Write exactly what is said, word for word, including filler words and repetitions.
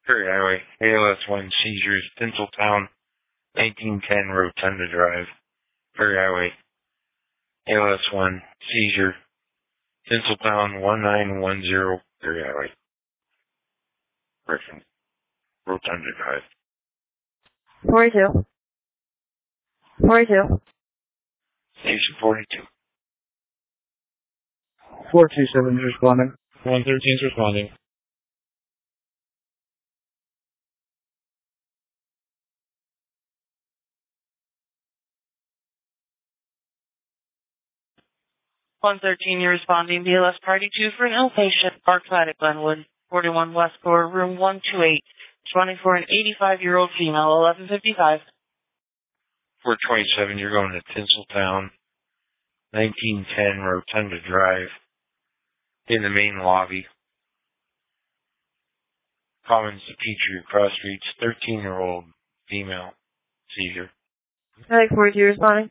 Prairie Highway, A L S one seizures, Tinseltown, nineteen ten Rotunda Drive. Prairie Highway, A L S one seizure, Tinseltown, one nine one zero, Prairie Highway. Reference, Rotunda Drive. forty-two. forty-two. Station forty-two. four two seven is responding. one thirteen is responding. one thirteen, you're responding. B L S Party two for an outpatient, Parkside at Glenwood, forty-one West Core, room one two eight. Responding for an eighty-five-year-old female, eleven fifty-five. four twenty-seven, you're going to Tinseltown, nineteen ten Rotunda Drive, in the main lobby. Commons to Petrie Cross Streets, thirteen-year-old female, seizure. Medic forty-two responding.